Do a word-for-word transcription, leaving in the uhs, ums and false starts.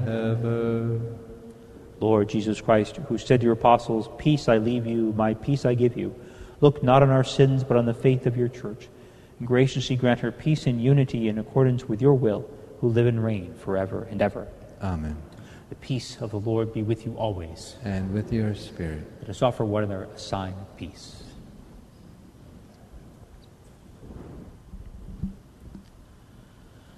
ever. Lord Jesus Christ, who said to your apostles, "Peace I leave you, my peace I give you," look not on our sins, but on the faith of your church, and graciously grant her peace and unity in accordance with your will, who live and reign forever and ever. Amen. The peace of the Lord be with you always. And with your spirit. Let us offer one another a sign of peace.